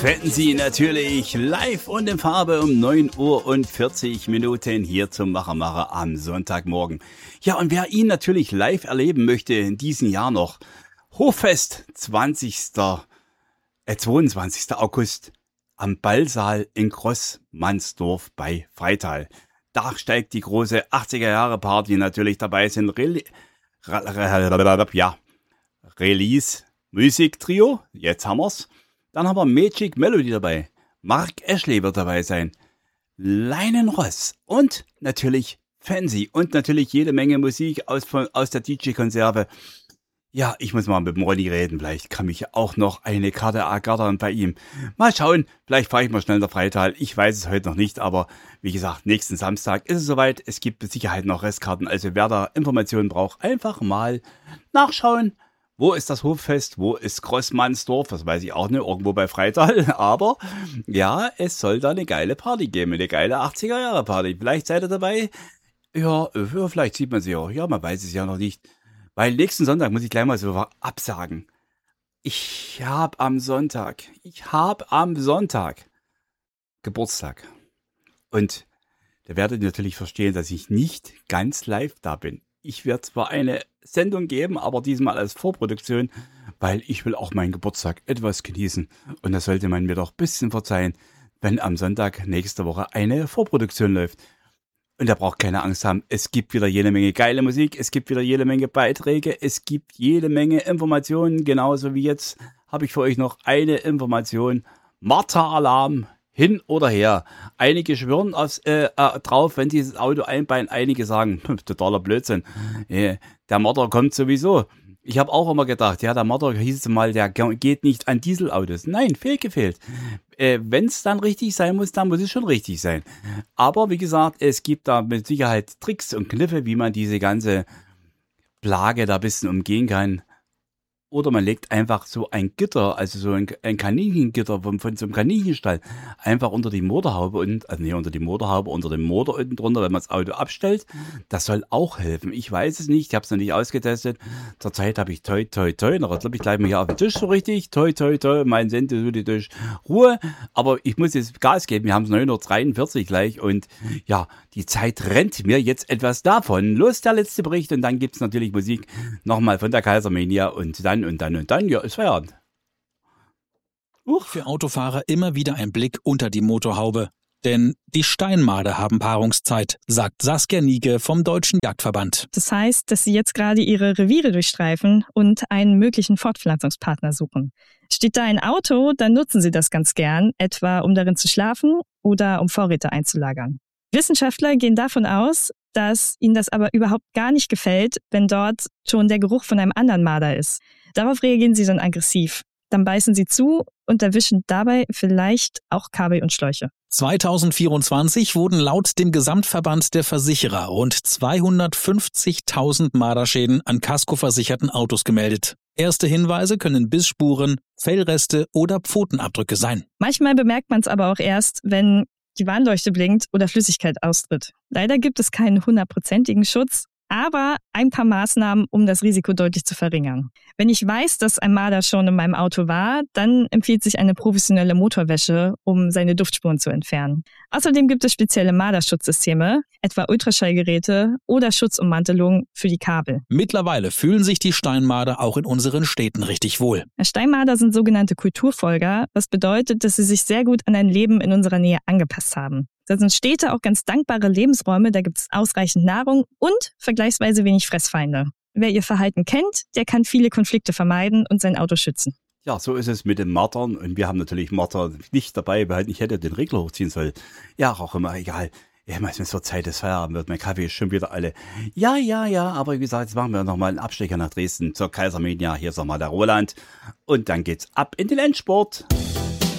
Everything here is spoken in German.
Fancy natürlich live und in Farbe um 9 Uhr und 40 Minuten hier zum Macher am Sonntagmorgen. Ja, und wer ihn natürlich live erleben möchte in diesem Jahr noch, Hoffest 22. August am Ballsaal in Großmannsdorf bei Freital. Da steigt die große 80er-Jahre-Party natürlich. Dabei sind Release Musiktrio, jetzt haben wir's. Dann haben wir Magic Melody dabei. Mark Ashley wird dabei sein. Leinen Ross und natürlich Fancy und natürlich jede Menge Musik aus der DJ-Konserve. Ja, ich muss mal mit dem Ronny reden. Vielleicht kann mich auch noch eine Karte ergattern bei ihm. Mal schauen, vielleicht fahre ich mal schnell nach Freital. Ich weiß es heute noch nicht, aber wie gesagt, nächsten Samstag ist es soweit. Es gibt mit Sicherheit noch Restkarten. Also wer da Informationen braucht, einfach mal nachschauen. Wo ist das Hoffest? Wo ist Großmannsdorf? Das weiß ich auch nicht, irgendwo bei Freital. Aber ja, es soll da eine geile Party geben, eine geile 80er-Jahre-Party. Vielleicht seid ihr dabei. Ja, vielleicht sieht man sie auch. Ja, man weiß es ja noch nicht. Weil nächsten Sonntag muss ich gleich mal so absagen. Ich habe am Sonntag Geburtstag. Und da werdet ihr natürlich verstehen, dass ich nicht ganz live da bin. Ich werde zwar eine Sendung geben, aber diesmal als Vorproduktion, weil ich will auch meinen Geburtstag etwas genießen. Und da sollte man mir doch ein bisschen verzeihen, wenn am Sonntag nächste Woche eine Vorproduktion läuft. Und da braucht keine Angst haben, es gibt wieder jede Menge geile Musik, es gibt wieder jede Menge Beiträge, es gibt jede Menge Informationen. Genauso wie jetzt habe ich für euch noch eine Information. Marter-Alarm. Hin oder her. Einige schwören drauf, wenn sie das Auto einbauen. Einige sagen, totaler Blödsinn. Der Marder kommt sowieso. Ich habe auch immer gedacht, ja, der Marder hieß es mal, der geht nicht an Dieselautos. Nein, fehlgefehlt. Wenn es dann richtig sein muss, dann muss es schon richtig sein. Aber wie gesagt, es gibt da mit Sicherheit Tricks und Kniffe, wie man diese ganze Plage da ein bisschen umgehen kann. Oder man legt einfach so ein Gitter, also so ein Kaninchengitter von so einem Kaninchenstall, einfach unter die Motorhaube unter dem Motor unten drunter, wenn man das Auto abstellt. Das soll auch helfen. Ich weiß es nicht, ich habe es noch nicht ausgetestet. Zurzeit habe ich toi, noch glaube ich gleich mal hier auf den Tisch so richtig, toi, mein Sende so durch Ruhe. Aber ich muss jetzt Gas geben, wir haben es 9:43 Uhr gleich und ja, die Zeit rennt mir jetzt etwas davon. Los, der letzte Bericht und dann gibt's natürlich Musik nochmal von der Kaisermania und dann, ja, ist Feierabend. Für Autofahrer immer wieder ein Blick unter die Motorhaube. Denn die Steinmade haben Paarungszeit, sagt Saskia Niege vom Deutschen Jagdverband. Das heißt, dass sie jetzt gerade ihre Reviere durchstreifen und einen möglichen Fortpflanzungspartner suchen. Steht da ein Auto, dann nutzen sie das ganz gern, etwa um darin zu schlafen oder um Vorräte einzulagern. Wissenschaftler gehen davon aus, dass ihnen das aber überhaupt gar nicht gefällt, wenn dort schon der Geruch von einem anderen Marder ist. Darauf reagieren sie dann aggressiv. Dann beißen sie zu und erwischen dabei vielleicht auch Kabel und Schläuche. 2024 wurden laut dem Gesamtverband der Versicherer rund 250.000 Marderschäden an kaskoversicherten Autos gemeldet. Erste Hinweise können Bissspuren, Fellreste oder Pfotenabdrücke sein. Manchmal bemerkt man es aber auch erst, wenn die Warnleuchte blinkt oder Flüssigkeit austritt. Leider gibt es keinen 100%igen Schutz, aber ein paar Maßnahmen, um das Risiko deutlich zu verringern. Wenn ich weiß, dass ein Marder schon in meinem Auto war, dann empfiehlt sich eine professionelle Motorwäsche, um seine Duftspuren zu entfernen. Außerdem gibt es spezielle Marderschutzsysteme, etwa Ultraschallgeräte oder Schutzummantelungen für die Kabel. Mittlerweile fühlen sich die Steinmarder auch in unseren Städten richtig wohl. Steinmarder sind sogenannte Kulturfolger, was bedeutet, dass sie sich sehr gut an ein Leben in unserer Nähe angepasst haben. Da sind Städte auch ganz dankbare Lebensräume, da gibt es ausreichend Nahrung und vergleichsweise wenig Fressfeinde. Wer ihr Verhalten kennt, der kann viele Konflikte vermeiden und sein Auto schützen. Ja, so ist es mit den Martern und wir haben natürlich Marter nicht dabei, weil ich hätte den Regler hochziehen sollen. Ja, auch immer egal. Ja, es wird Zeit, dass Feierabend wird. Mein Kaffee ist schon wieder alle. Ja, aber wie gesagt, jetzt machen wir nochmal einen Abstecher nach Dresden zur Kaisermania. Hier ist nochmal der Roland und dann geht's ab in den Endspurt.